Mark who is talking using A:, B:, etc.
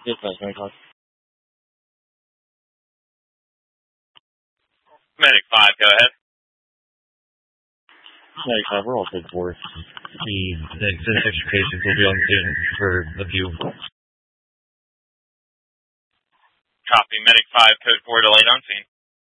A: Dispatch, Medic 5.
B: Medic 5, go ahead.
A: Medic 5, we're all code 4.
C: The next extra patients will be on scene for a few.
B: Copy. Medic 5, code 4, delayed on scene.